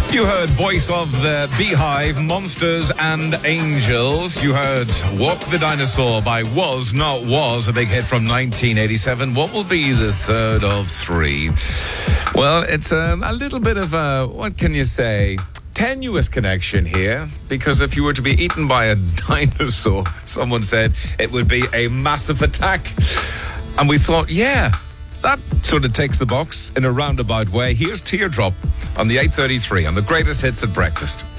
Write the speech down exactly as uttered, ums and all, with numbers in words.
You heard Voice of the Beehive, Monsters and Angels. You heard Walk the Dinosaur by Was Not Was, a big hit from nineteen eighty-seven. What will be the third of three? Well, it's um, a little bit of a, what can you say, tenuous connection here, because if you were to be eaten by a dinosaur, someone said it would be a massive attack. And we thought, yeah, that sort of takes the box in a roundabout way. Here's Teardrop on the eight thirty-three on the greatest hits at breakfast.